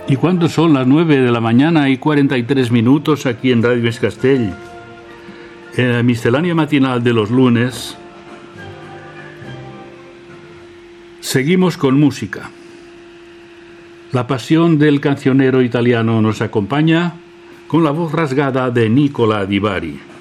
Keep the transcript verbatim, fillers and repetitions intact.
Y cuando son las nueve de la mañana y cuarenta y tres minutos aquí en Radio Es Castell, en la miscelánea matinal de los lunes, seguimos con música. La pasión del cancionero italiano nos acompaña con la voz rasgada de Nicola Di Bari.